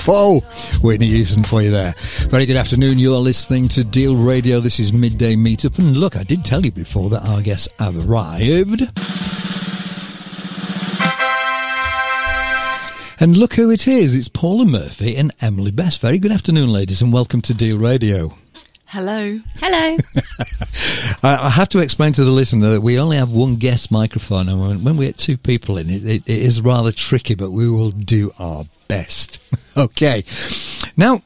Whoa, Whitney Houston for you there. Very good afternoon. You're listening to Deal Radio. This is Midday Meetup. And look, I did tell you before that our guests have arrived. And look who it is. It's Paula Murphy and Emily Best. Very good afternoon, ladies, and welcome to Deal Radio. Hello. Hello. I have to explain to the listener that we only have one guest microphone, and when we get two people in, it is rather tricky, but we will do our best. Okay. Now,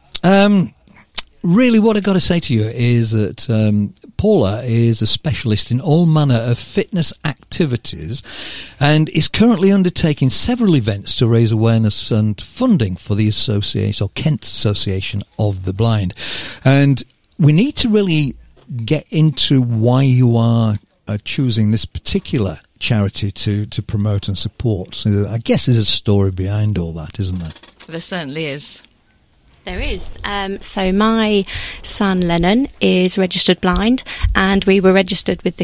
really what I've got to say to you is that Paula is a specialist in all manner of fitness activities and is currently undertaking several events to raise awareness and funding for the association, or Kent Association of the Blind. And we need to really get into why you are choosing this particular charity to promote and support. So I guess there's a story behind all that, isn't there? There certainly is. There is. So my son Lennon is registered blind, and we were registered with the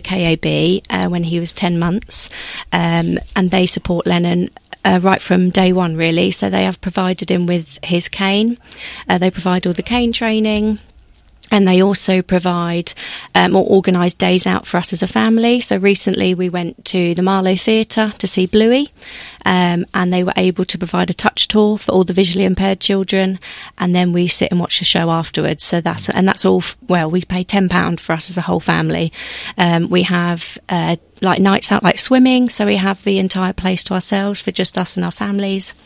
KAB when he was 10 months, and they support Lennon right from day one, really. So they have provided him with his cane. They provide all the cane training. And they also provide or organise days out for us as a family. So recently we went to the Marlow Theatre to see Bluey, and they were able to provide a touch tour for all the visually impaired children, and then we sit and watch the show afterwards. So that's all. Well, we pay £10 for us as a whole family. We have like nights out, like swimming. So we have the entire place to ourselves for just us and our families.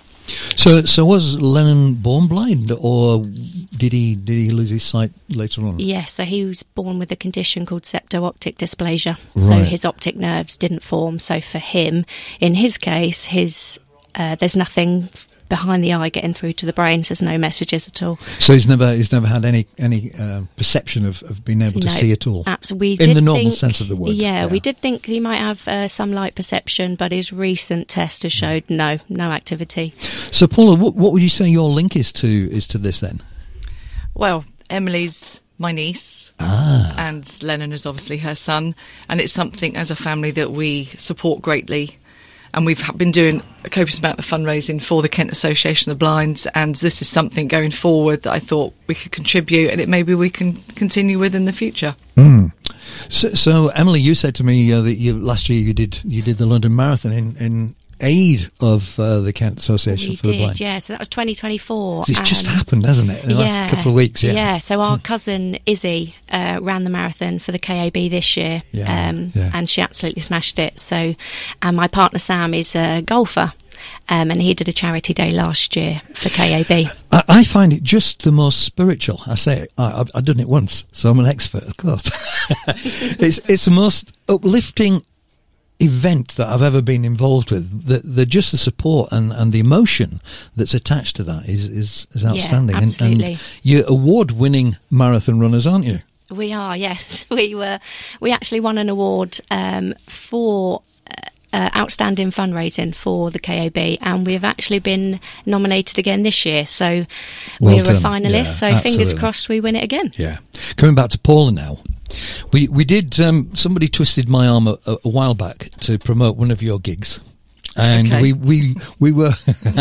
So was Lennon born blind, or did he lose his sight later on? Yes, so he was born with a condition called septo-optic dysplasia. Right. So his optic nerves didn't form. So for him, in his case, there's nothing behind the eye getting through to the brain. So there's no messages at all. So he's never had any perception of being able to see at all. Absolutely, in the normal sense of the word. Yeah, we did think he might have some light perception, but his recent test has showed no activity. So Paula, what would you say your link is to this then? Well, Emily's my niece, and Lennon is obviously her son, and it's something as a family that we support greatly. And we've been doing a copious amount of fundraising for the Kent Association of the Blind, and this is something going forward that I thought we could contribute, and maybe we can continue with in the future. Mm. So Emily, you said to me that last year you did the London Marathon in aid of the Kent Association for the Blind. Yeah, so that was 2024. It's just happened, hasn't it, in the last couple of weeks? Yeah, so our cousin Izzy ran the marathon for the KAB this year, and she absolutely smashed it. So, and my partner Sam is a golfer, and he did a charity day last year for KAB. I find it just the most spiritual. I say it, I've done it once, so I'm an expert, of course. It's the most uplifting event that I've ever been involved with. Just the support and the emotion that's attached to that is outstanding. Yeah, absolutely. And you're award-winning marathon runners, aren't you? We are, yes. We actually won an award for outstanding fundraising for the KAB, and we've actually been nominated again this year. So we're a finalist. So fingers crossed we win it again. Yeah. Coming back to Paula now. We did. Somebody twisted my arm a while back to promote one of your gigs, and we were.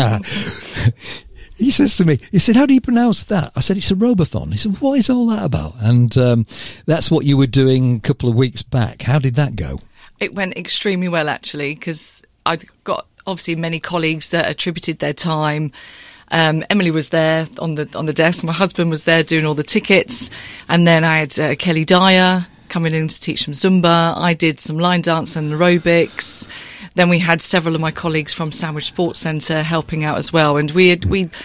He says to me, he said, "How do you pronounce that?" I said, "It's a robothon." He said, "What is all that about?" And that's what you were doing a couple of weeks back. How did that go? It went extremely well, actually, because I've got obviously many colleagues that attributed their time. Emily was there on the desk. My husband was there doing all the tickets, and then I had Kelly Dyer coming in to teach some Zumba. I did some line dance and aerobics. Then we had several of my colleagues from Sandwich Sports Centre helping out as well, and we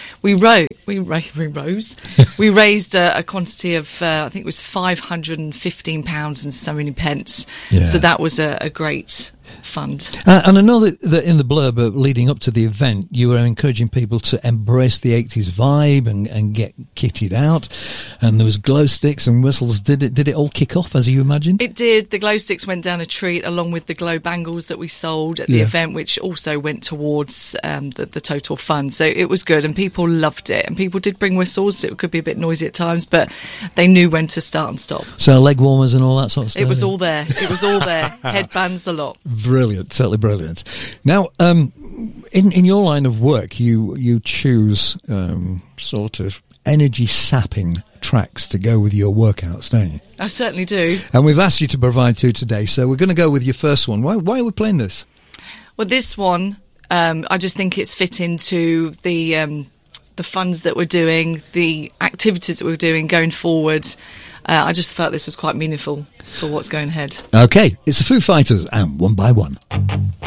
raised a quantity of I think it was £515 and so many pence. Yeah. So that was a great fund. And I know that in the blurb leading up to the event, you were encouraging people to embrace the 80s vibe and get kitted out, and there was glow sticks and whistles. Did it all kick off as you imagined? It did. The glow sticks went down a treat, along with the glow bangles that we sold at the event, which also went towards the total fund. So it was good, and people loved it, and people did bring whistles. It could be a bit noisy at times, but they knew when to start and stop. So leg warmers and all that sort of stuff? It was all there. It was all there. Headbands, a lot. Brilliant, totally brilliant. Now, in your line of work, you choose sort of energy sapping tracks to go with your workouts, don't you? I certainly do. And we've asked you to provide 2 today, so we're going to go with your first one. Why are we playing this? Well, this one, I just think it's fit into the funds that we're doing, the activities that we're doing going forward. I just felt this was quite meaningful for what's going ahead. Okay, it's the Foo Fighters and One by One.